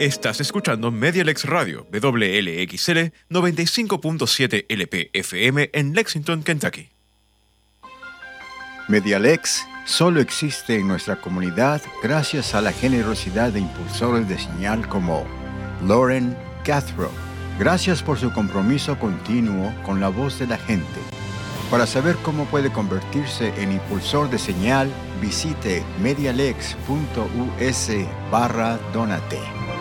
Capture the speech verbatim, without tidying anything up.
Estás escuchando Medialex Radio, W L X L noventa y cinco punto siete L P F M en Lexington, Kentucky. Medialex solo existe en nuestra comunidad gracias a la generosidad de impulsores de señal como Lauren Cathro. Gracias por su compromiso continuo con la voz de la gente. Para saber cómo puede convertirse en impulsor de señal, visite medialex punto u s barra donate.